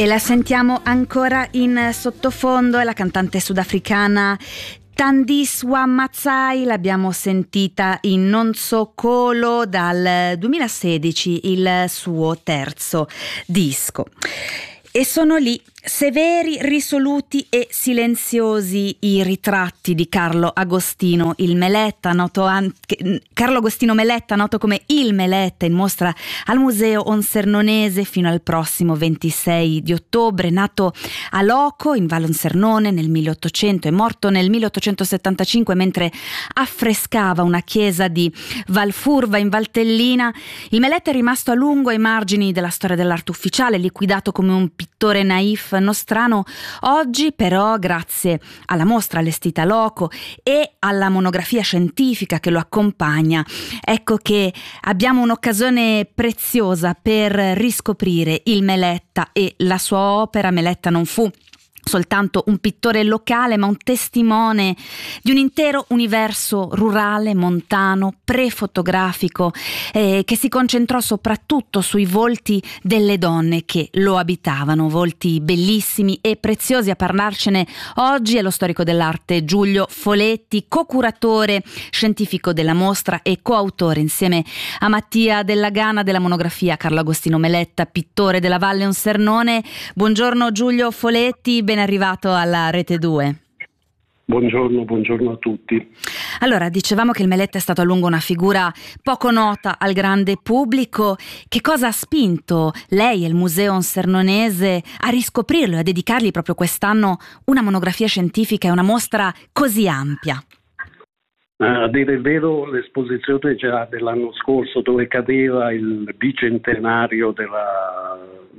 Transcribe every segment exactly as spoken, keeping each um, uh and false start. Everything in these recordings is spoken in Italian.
E la sentiamo ancora in sottofondo, è la cantante sudafricana Thandiswa Matsai, l'abbiamo sentita in Non So Kolo dal duemilasedici, il suo terzo disco. E sono lì, severi, risoluti e silenziosi, i ritratti di Carlo Agostino il Meletta, noto anche, Carlo Agostino Meletta, noto come il Meletta, in mostra al Museo Onsernonese fino al prossimo ventisei di ottobre. Nato a Loco, in Val Onsernone, nel milleottocento, è morto nel milleottocentosettantacinque mentre affrescava una chiesa di Valfurva in Valtellina. Il Meletta è rimasto a lungo ai margini della storia dell'arte ufficiale, liquidato come un pittore naif nostrano. Oggi però, grazie alla mostra allestita a Loco e alla monografia scientifica che lo accompagna, ecco che abbiamo un'occasione preziosa per riscoprire il Meletta e la sua opera. Meletta non fu soltanto un pittore locale, ma un testimone di un intero universo rurale, montano, prefotografico, eh, che si concentrò soprattutto sui volti delle donne che lo abitavano, volti bellissimi e preziosi. A parlarcene oggi è lo storico dell'arte Giulio Foletti, co-curatore scientifico della mostra e coautore insieme a Mattia Della Gana della monografia Carlo Agostino Meletta, pittore della Valle Onsernone. Buongiorno Giulio Foletti, ben arrivato alla Rete due. Buongiorno, buongiorno a tutti. Allora, dicevamo che il Meletta è stato a lungo una figura poco nota al grande pubblico. Che cosa ha spinto lei e il Museo Onsernonese a riscoprirlo e a dedicargli proprio quest'anno una monografia scientifica e una mostra così ampia? A dire il vero, l'esposizione già dell'anno scorso, dove cadeva il bicentenario della,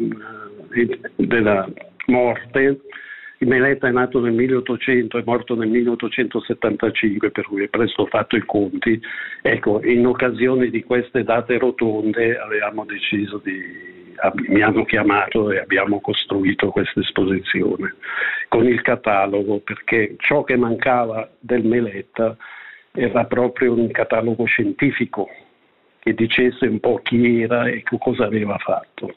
della morte. Il Meletta è nato nel milleottocento, è morto nel milleottocentosettantacinque, per cui è presto fatto i conti. Ecco, in occasione di queste date rotonde avevamo deciso di, mi hanno chiamato e abbiamo costruito questa esposizione con il catalogo, perché ciò che mancava del Meletta era proprio un catalogo scientifico che dicesse un po' chi era e cosa aveva fatto.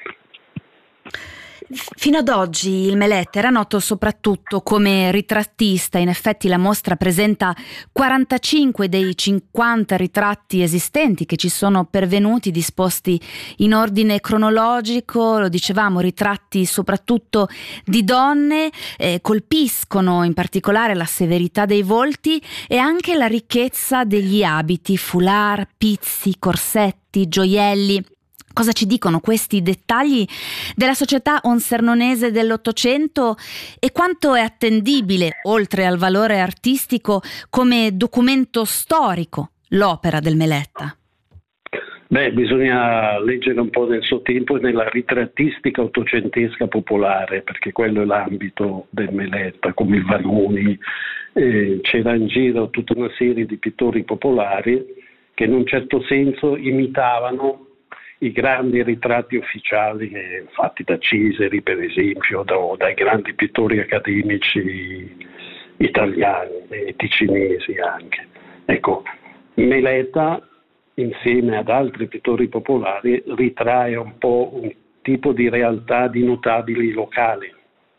Fino ad oggi il Meletta era noto soprattutto come ritrattista. In effetti la mostra presenta quarantacinque dei cinquanta ritratti esistenti che ci sono pervenuti, disposti in ordine cronologico. Lo dicevamo, ritratti soprattutto di donne, eh, colpiscono in particolare la severità dei volti e anche la ricchezza degli abiti, foulard, pizzi, corsetti, gioielli. Cosa ci dicono questi dettagli della società onsernonese dell'Ottocento e quanto è attendibile, oltre al valore artistico, come documento storico l'opera del Meletta? Beh, bisogna leggere un po' del suo tempo e nella ritrattistica ottocentesca popolare, perché quello è l'ambito del Meletta, come il Vanoni. Eh, c'era in giro tutta una serie di pittori popolari che in un certo senso imitavano i grandi ritratti ufficiali eh, fatti da Cesari, per esempio, da, dai grandi pittori accademici italiani e ticinesi anche. Ecco, Meletta, insieme ad altri pittori popolari, ritrae un po' un tipo di realtà di notabili locali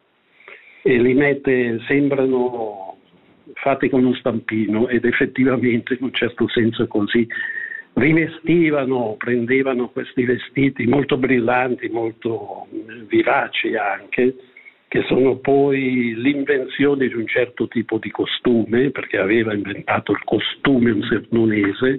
e li mette, sembrano fatti con uno stampino, ed effettivamente in un certo senso è così. Rivestivano, prendevano questi vestiti molto brillanti, molto vivaci anche, che sono poi l'invenzione di un certo tipo di costume, perché aveva inventato il costume onsernonese,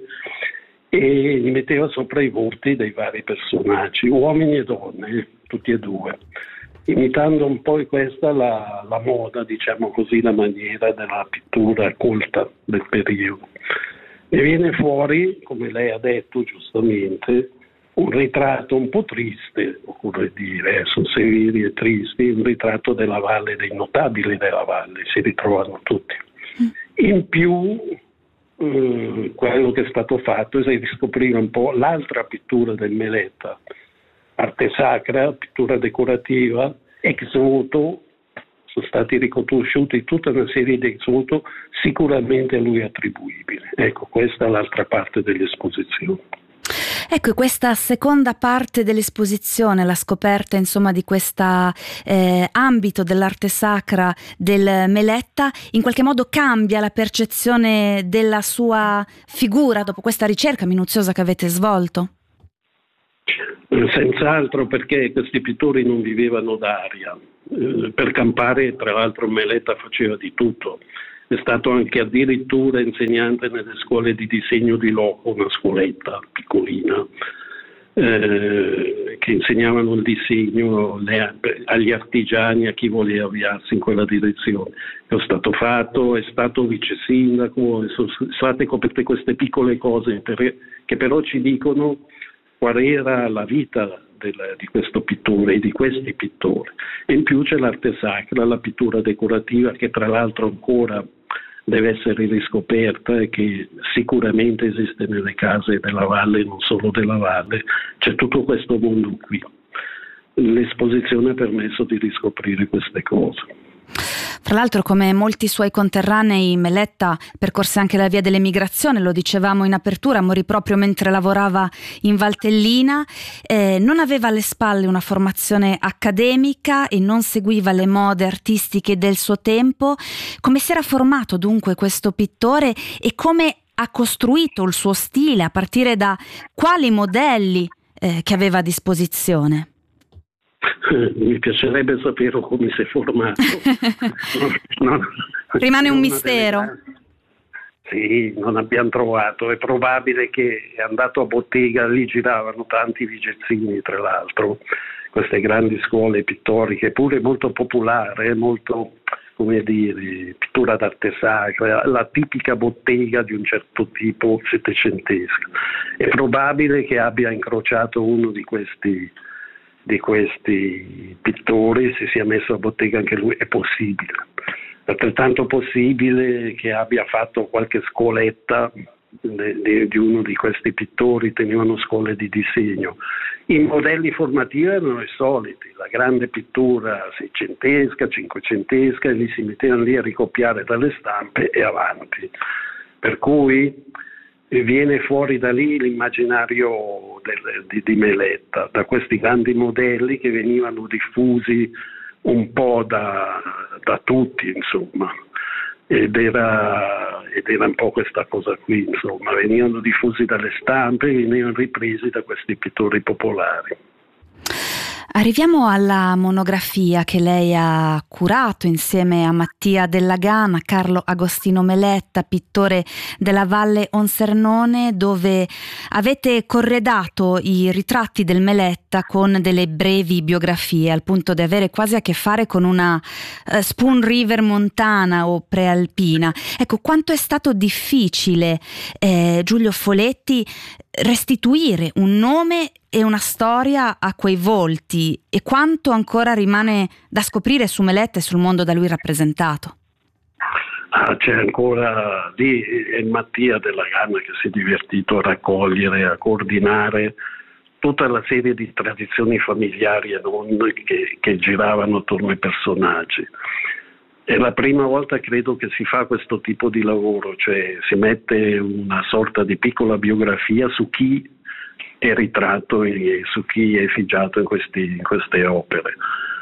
e li metteva sopra i volti dei vari personaggi, uomini e donne, tutti e due, imitando un po' questa la, la moda, diciamo così, la maniera della pittura colta del periodo. E viene fuori, come lei ha detto giustamente, un ritratto un po' triste, occorre dire, eh, sono severi e tristi, un ritratto della valle, dei notabili della valle, si ritrovano tutti. In più, eh, quello che è stato fatto è riscoprire un po' l'altra pittura del Meletta, arte sacra, pittura decorativa, ex voto. Sono stati riconosciuti tutta una serie di ex voto sicuramente a lui attribuibili. Ecco, questa è l'altra parte dell'esposizione. Ecco, questa seconda parte dell'esposizione, la scoperta insomma di questo eh, ambito dell'arte sacra del Meletta, in qualche modo cambia la percezione della sua figura dopo questa ricerca minuziosa che avete svolto? Senz'altro, perché questi pittori non vivevano d'aria. Eh, per campare, tra l'altro, Meletta faceva di tutto. È stato anche addirittura insegnante nelle scuole di disegno di Loco, una scuoletta piccolina, eh, che insegnavano il disegno le, agli artigiani, a chi voleva avviarsi in quella direzione. È stato fatto, è stato vice sindaco, sono state coperte queste piccole cose per, che però ci dicono qual era la vita del, di questo pittore e di questi pittori. E in più c'è l'arte sacra, la pittura decorativa, che tra l'altro ancora deve essere riscoperta e che sicuramente esiste nelle case della valle, non solo della valle. C'è tutto questo mondo qui. L'esposizione ha permesso di riscoprire queste cose. Tra l'altro, come molti suoi conterranei, Meletta percorse anche la via dell'emigrazione, lo dicevamo in apertura, morì proprio mentre lavorava in Valtellina, eh, non aveva alle spalle una formazione accademica e non seguiva le mode artistiche del suo tempo. Come si era formato dunque questo pittore e come ha costruito il suo stile, a partire da quali modelli eh, che aveva a disposizione? Mi piacerebbe sapere come si è formato. No, no, Rimane un mistero. Delle... Sì, non abbiamo trovato. È probabile che è andato a bottega, lì giravano tanti vigezzini, tra l'altro, queste grandi scuole pittoriche, pure molto popolare, molto, come dire, pittura d'arte sacra, la tipica bottega di un certo tipo settecentesca. È probabile che abbia incrociato uno di questi di questi pittori, si sia messo a bottega anche lui, è possibile. Altrettanto possibile che abbia fatto qualche scuoletta di, di, di uno di questi pittori, tenevano scuole di disegno. I modelli formativi erano i soliti, la grande pittura seicentesca, cinquecentesca, e li si mettevano lì a ricopiare dalle stampe e avanti. Per cui viene fuori da lì l'immaginario del, di, di Meletta, da questi grandi modelli che venivano diffusi un po' da, da tutti, insomma, ed era, ed era un po' questa cosa qui, insomma, venivano diffusi dalle stampe, venivano ripresi da questi pittori popolari. Arriviamo alla monografia che lei ha curato insieme a Mattia Della Gana, Carlo Agostino Meletta, pittore della Valle Onsernone, dove avete corredato i ritratti del Meletta con delle brevi biografie, al punto di avere quasi a che fare con una uh, Spoon River montana o prealpina. Ecco, quanto è stato difficile, eh, Giulio Foletti, restituire un nome e una storia a quei volti, e quanto ancora rimane da scoprire su Meletta e sul mondo da lui rappresentato. Ah, c'è ancora lì è Mattia Della Gana che si è divertito a raccogliere, a coordinare tutta la serie di tradizioni familiari e non che, che giravano attorno ai personaggi. È la prima volta, credo, che si fa questo tipo di lavoro, cioè si mette una sorta di piccola biografia su chi è ritratto e su chi è effigiato in, questi, in queste opere.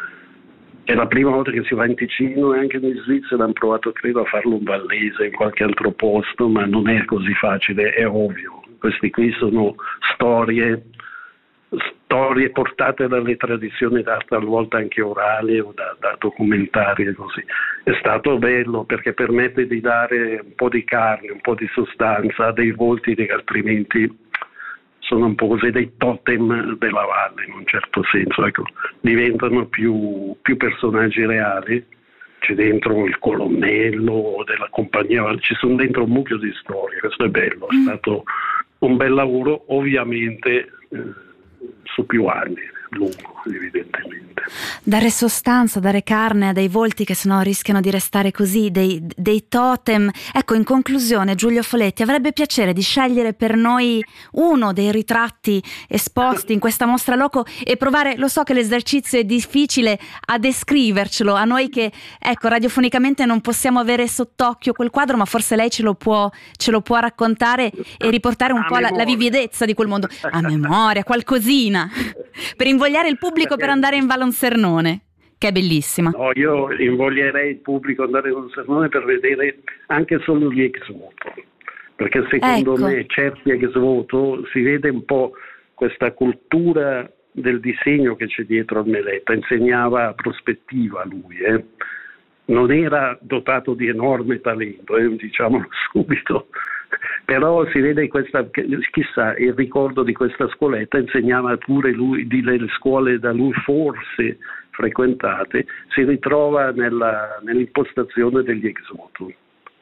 È la prima volta che si va in Ticino, e anche in Svizzera hanno provato, credo, a farlo in Vallese, in qualche altro posto, ma non è così facile, è ovvio. Questi qui sono storie storie portate dalle tradizioni, talvolta anche orali o da, da documentari e così. È stato bello perché permette di dare un po' di carne, un po' di sostanza a dei volti che altrimenti sono un po' così dei totem della valle, in un certo senso, ecco, diventano più, più personaggi reali. C'è dentro il colonnello della compagnia, ci sono dentro un mucchio di storie, questo è bello, è stato un bel lavoro, ovviamente eh, su più anni. lungo, evidentemente. Dare sostanza, dare carne a dei volti che sennò rischiano di restare così, dei, dei totem. Ecco, in conclusione, Giulio Foletti, avrebbe piacere di scegliere per noi uno dei ritratti esposti in questa mostra loco e provare, lo so che l'esercizio è difficile, a descrivercelo, a noi che, ecco, radiofonicamente non possiamo avere sott'occhio quel quadro, ma forse lei ce lo può, ce lo può raccontare e riportare un a po' la, la vividezza di quel mondo, a memoria, qualcosina, per invogliare il pubblico per andare in Valle Onsernone, che è bellissima. No, io invoglierei il pubblico ad andare in Onsernone per vedere anche solo gli ex voto, perché secondo ecco. me certi ex voto si vede un po' questa cultura del disegno che c'è dietro al Meletta. Insegnava prospettiva lui, eh. Non era dotato di enorme talento, eh, diciamolo subito, però si vede questa, chissà, il ricordo di questa scuoletta. Insegnava pure lui, delle scuole da lui forse frequentate, si ritrova nella, nell'impostazione degli ex voto.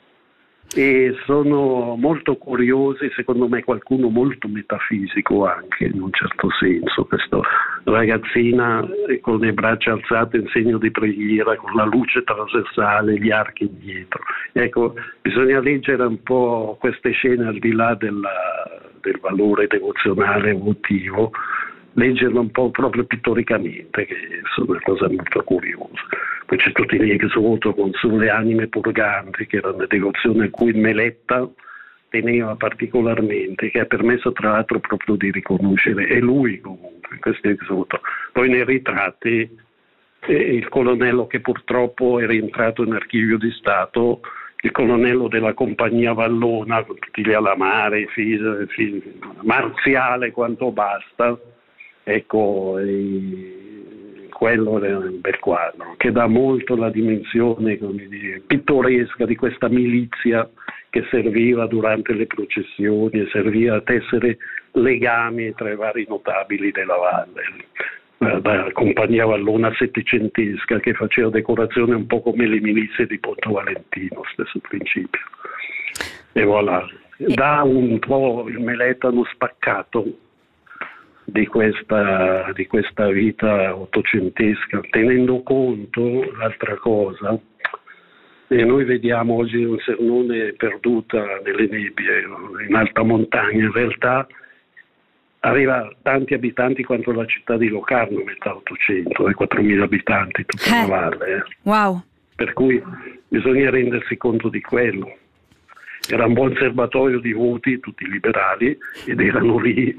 E sono molto curiosi, secondo me qualcuno molto metafisico anche in un certo senso, questa ragazzina con le braccia alzate in segno di preghiera, con la luce trasversale, gli archi indietro. Ecco, bisogna leggere un po' queste scene al di là della, del valore devozionale emotivo, leggerlo un po' proprio pittoricamente, che sono una cosa molto curiosa. Poi c'è tutti gli ex voto con sulle anime purganti, che era una devozione a cui Meletta teneva particolarmente, che ha permesso tra l'altro proprio di riconoscere, e lui comunque, questi ex voto. Poi nei ritratti eh, il colonnello che purtroppo è rientrato in archivio di Stato, il colonnello della compagnia Vallona, con tutti gli alamari, fis, fis, marziale quanto basta, ecco, e quello è un bel quadro che dà molto la dimensione, come dire, pittoresca di questa milizia che serviva durante le processioni e serviva a tessere legami tra i vari notabili della valle. La compagnia Vallona settecentesca che faceva decorazione un po' come le milizie di Ponto Valentino, stesso principio. E voilà, dà un po' il Meletta uno spaccato di questa, di questa vita ottocentesca, tenendo conto l'altra cosa, e noi vediamo oggi Onsernone perduta nelle nebbie, in alta montagna, in realtà aveva tanti abitanti quanto la città di Locarno, metà Ottocento, e quattromila abitanti tutta eh, la valle. Eh. Wow. Per cui bisogna rendersi conto di quello. Era un buon serbatoio di voti, tutti liberali, ed erano lì.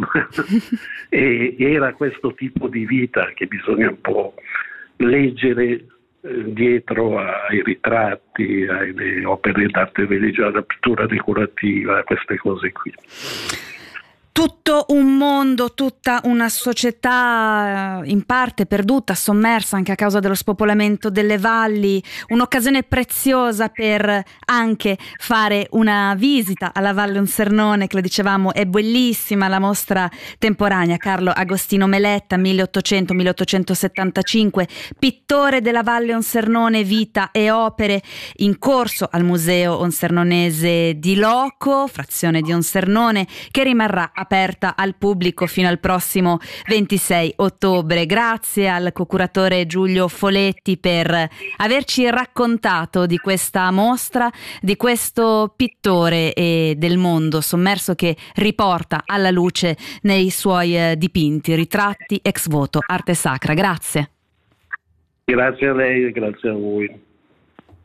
E era questo tipo di vita che bisogna un po' leggere eh, dietro ai ritratti, alle opere d'arte religiosa, alla pittura decorativa, a queste cose qui. Tutto un mondo, tutta una società in parte perduta, sommersa anche a causa dello spopolamento delle valli, un'occasione preziosa per anche fare una visita alla Valle Onsernone, che lo dicevamo è bellissima, la mostra temporanea Carlo Agostino Meletta, milleottocento milleottocentosettantacinque, pittore della Valle Onsernone, vita e opere, in corso al Museo Onsernonese di Loco, frazione di Onsernone, che rimarrà aperta al pubblico fino al prossimo ventisei ottobre. Grazie al co-curatore Giulio Foletti per averci raccontato di questa mostra, di questo pittore e del mondo sommerso che riporta alla luce nei suoi dipinti, ritratti ex voto, arte sacra. Grazie. Grazie a lei e grazie a voi.